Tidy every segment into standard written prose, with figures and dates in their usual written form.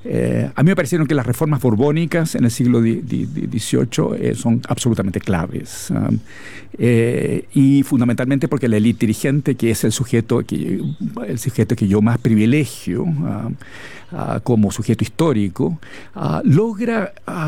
A mí me parecieron que las reformas borbónicas en el siglo XVIII son absolutamente claves. Y fundamentalmente porque la élite dirigente, que es el sujeto que yo más privilegio como sujeto histórico, logra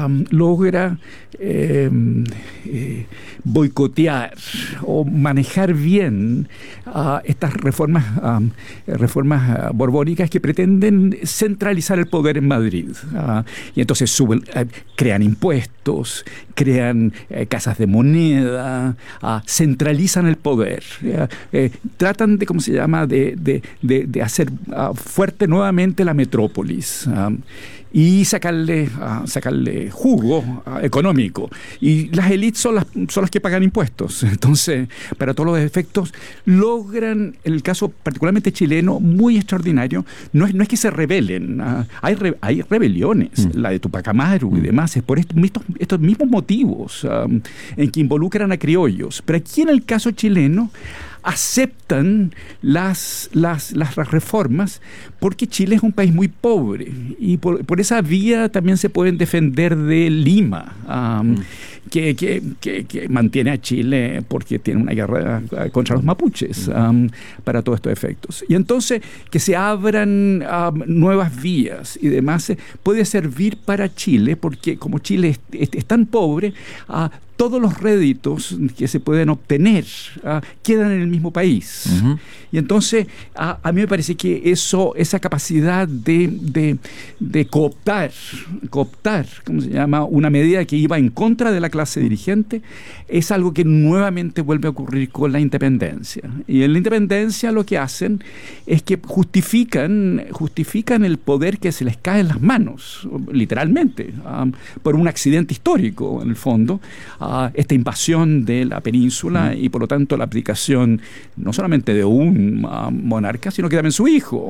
boicotear o manejar bien estas reformas borbónicas que pretenden centralizar el poder en Madrid. Y entonces crean impuestos, crean casas de moneda, centralizan el poder, tratan de, ¿cómo se llama?, de hacer fuerte nuevamente la metrópolis. Y sacarle jugo económico. Y las élites son las que pagan impuestos. Entonces, para todos los efectos, logran, en el caso particularmente chileno, muy extraordinario. No es que se rebelen. Hay rebeliones, la de Tupac Amaru y demás, es por estos mismos motivos en que involucran a criollos. Pero aquí, en el caso chileno, aceptan las reformas porque Chile es un país muy pobre y por esa vía también se pueden defender de Lima, que mantiene a Chile porque tiene una guerra contra los mapuches para todos estos efectos. Y entonces que se abran nuevas vías y demás puede servir para Chile porque como Chile es tan pobre, todos los réditos que se pueden obtener quedan en el mismo país. Uh-huh. Y entonces a mí me parece que esa capacidad de cooptar, ¿cómo se llama?, una medida que iba en contra de la clase dirigente, es algo que nuevamente vuelve a ocurrir con la independencia. Y en la independencia lo que hacen es que justifican el poder que se les cae en las manos, literalmente, por un accidente histórico, en el fondo, esta invasión de la península y por lo tanto la abdicación no solamente de un monarca, sino que también su hijo.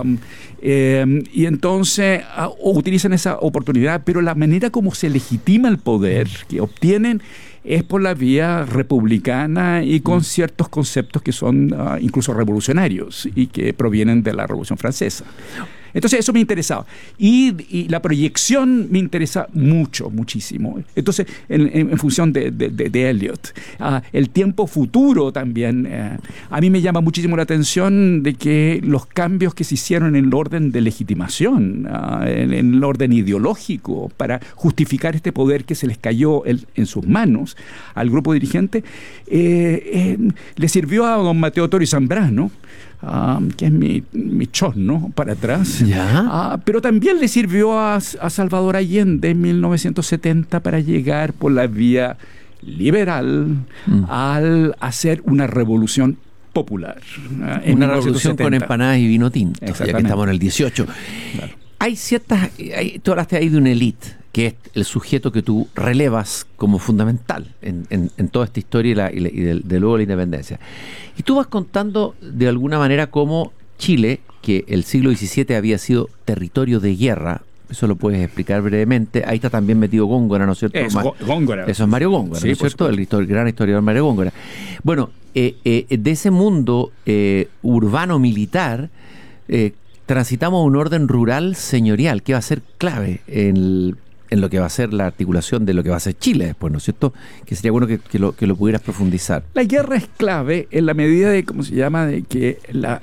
Y entonces utilizan esa oportunidad, pero la manera como se legitima el poder que obtienen es por la vía republicana y con ciertos conceptos que son incluso revolucionarios y que provienen de la Revolución Francesa. Entonces eso me interesaba. Y la proyección me interesa muchísimo. Entonces, en función de Eliot, el tiempo futuro también, a mí me llama muchísimo la atención de que los cambios que se hicieron en el orden de legitimación, en el orden ideológico, para justificar este poder que se les cayó en sus manos al grupo dirigente, le sirvió a don Mateo Toro y Zambrano, que es mi chosno para atrás, pero también le sirvió a Salvador Allende en 1970 para llegar por la vía liberal al hacer una revolución popular. Una revolución con empanadas y vino tinto, ya que estamos en el 18. Claro. Tú hablaste ahí de una élite, que es el sujeto que tú relevas como fundamental en toda esta historia y de luego la independencia. Y tú vas contando de alguna manera cómo Chile, que el siglo XVII había sido territorio de guerra, eso lo puedes explicar brevemente. Ahí está también metido Góngora, ¿no es cierto? Góngora. Eso es Mario Góngora, sí, ¿no es cierto? El gran historiador Mario Góngora. Bueno, de ese mundo urbano-militar, transitamos a un orden rural señorial que va a ser clave en lo que va a ser la articulación de lo que va a ser Chile después, ¿no es cierto? Que sería bueno que lo pudieras profundizar. La guerra es clave en la medida de, ¿cómo se llama?, de que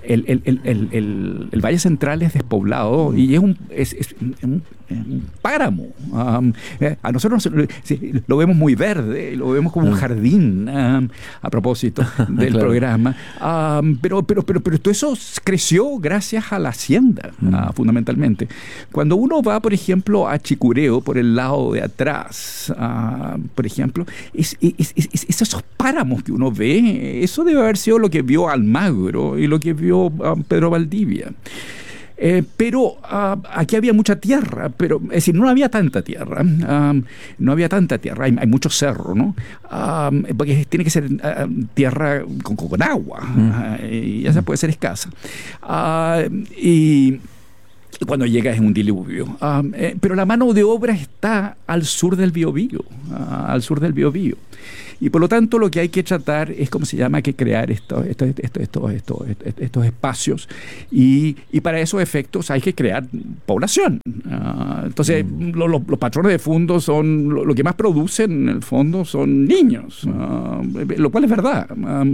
el Valle Central es despoblado y es un páramo. A nosotros lo vemos muy verde, lo vemos como un jardín, a propósito del programa. Pero todo eso creció gracias a la hacienda, fundamentalmente. Cuando uno va, por ejemplo, a Chicureo, por el lado de atrás, por ejemplo, esos páramos que uno ve, eso debe haber sido lo que vio Almagro y lo que vio Pedro Valdivia. Pero aquí había mucha tierra, pero es decir, no había tanta tierra, hay mucho cerro, ¿no? Porque tiene que ser tierra con agua, y esa puede ser escasa. Y cuando llega es un diluvio. Pero la mano de obra está al sur del Biobío, Y por lo tanto lo que hay que tratar es, ¿cómo se llama?, que crear estos espacios y para esos efectos hay que crear población. Entonces los patrones de fondos son lo que más producen en el fondo son niños, lo cual es verdad.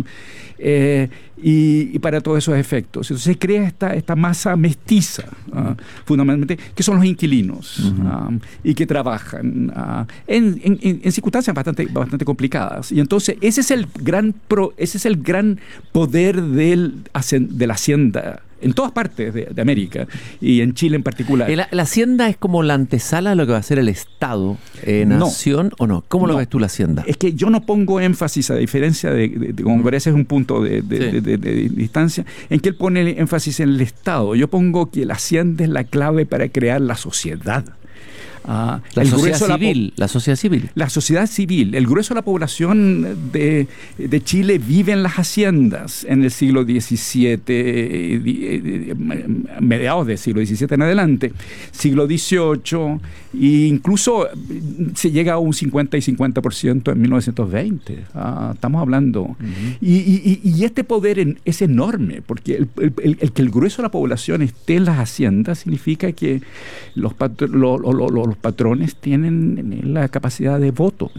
Y para todos esos efectos. Entonces se crea esta masa mestiza, fundamentalmente, que son los inquilinos y que trabajan en circunstancias bastante complicadas. Y entonces ese es el gran poder de la hacienda en todas partes de América y en Chile en particular. ¿La hacienda es como la antesala de lo que va a ser el Estado, nación, o no? ¿Cómo lo ves tú la hacienda? Es que yo no pongo énfasis, a diferencia de Congreso, es un punto de distancia, en que él pone énfasis en el Estado. Yo pongo que la hacienda es la clave para crear la sociedad. La sociedad civil. La sociedad civil. El grueso de la población de Chile vive en las haciendas en el siglo XVII, mediados del siglo XVII en adelante, siglo XVIII, e incluso se llega a un 50 y 50% en 1920. Estamos hablando. Y este poder es enorme, porque el que el grueso de la población esté en las haciendas significa que los patrones tienen la capacidad de voto,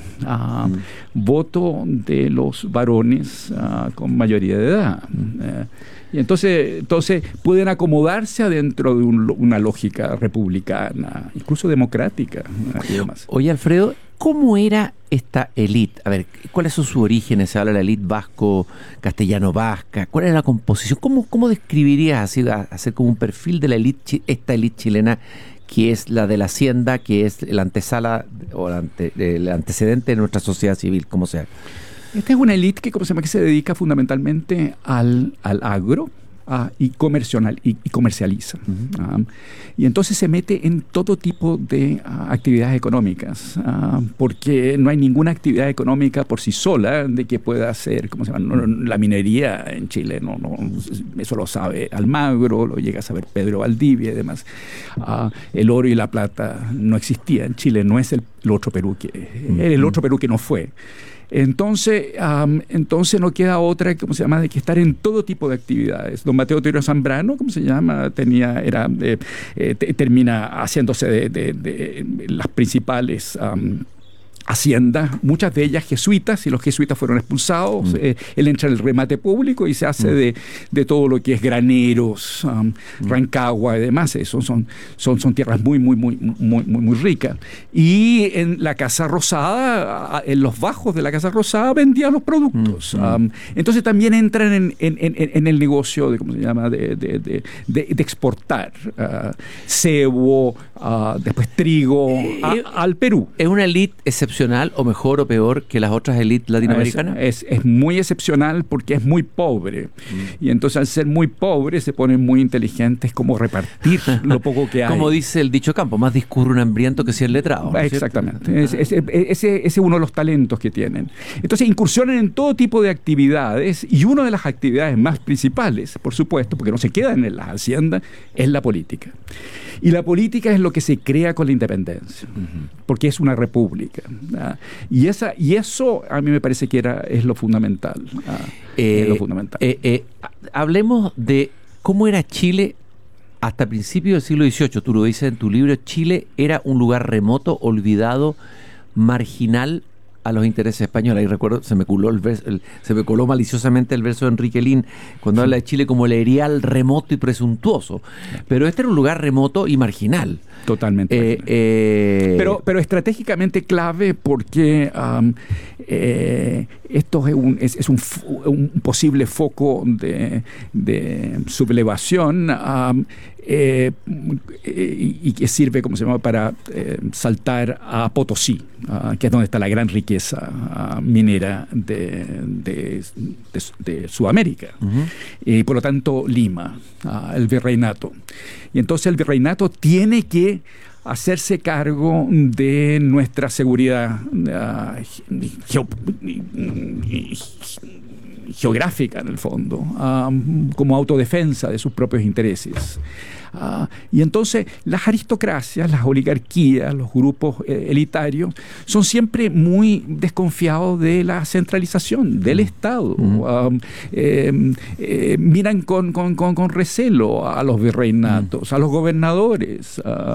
voto de los varones con mayoría de edad. Y entonces pueden acomodarse adentro de una lógica republicana, incluso democrática y demás. Oye, Alfredo, ¿cómo era esta élite? A ver, ¿cuáles son sus orígenes? Se habla de la élite vasco-castellano-vasca. ¿Cuál es la composición? ¿Cómo describirías así, hacer como un perfil de esta élite chilena, que es la de la hacienda, que es la antesala o el antecedente de nuestra sociedad civil, como sea? Esta es una élite que se dedica fundamentalmente al agro y comercializa. Y entonces se mete en todo tipo de actividades económicas, porque no hay ninguna actividad económica por sí sola de que pueda hacer, la minería en Chile, eso lo sabe Almagro, lo llega a saber Pedro Valdivia y demás. El oro y la plata no existía en Chile, no es el otro Perú el otro Perú que no fue. Entonces no queda otra, de que estar en todo tipo de actividades. Don Mateo Teodoro Zambrano, termina haciéndose de las principales haciendas, muchas de ellas jesuitas, y los jesuitas fueron expulsados. Él entra en el remate público y se hace de todo lo que es graneros, Rancagua y demás. Son tierras muy ricas. Y en la Casa Rosada, en los bajos de la Casa Rosada, vendían los productos. Entonces también entran en el negocio de exportar cebo, después trigo al Perú. ¿Es una élite excepcional o mejor o peor que las otras élites latinoamericanas? Es muy excepcional porque es muy pobre. Y entonces, al ser muy pobre, se ponen muy inteligentes como repartir lo poco que hay. Como dice el dicho campo, más discurre un hambriento que 100 letrados, ¿no? Exactamente. Ese es uno de los talentos que tienen. Entonces incursionan en todo tipo de actividades, y una de las actividades más principales, por supuesto, porque no se quedan en las haciendas, es la política. Y la política es lo que se crea con la independencia, porque es una república. Y eso a mí me parece que es lo fundamental. Hablemos de cómo era Chile hasta principios del siglo XVIII. Tú lo dices en tu libro, Chile era un lugar remoto, olvidado, marginal a los intereses españoles. Ahí recuerdo, se me coló maliciosamente el verso de Enrique Lin cuando habla de Chile como el erial remoto y presuntuoso. Pero este era un lugar remoto y marginal. Totalmente. Pero estratégicamente clave, porque esto es un posible foco de sublevación, y que sirve, para saltar a Potosí, que es donde está la gran riqueza minera de Sudamérica. Y por lo tanto Lima, el virreinato. Y entonces el virreinato tiene que hacerse cargo de nuestra seguridad geográfica en el fondo, como autodefensa de sus propios intereses. Y entonces las aristocracias, las oligarquías, los grupos elitarios son siempre muy desconfiados de la centralización del Estado. Miran con recelo a los virreinatos, a los gobernadores.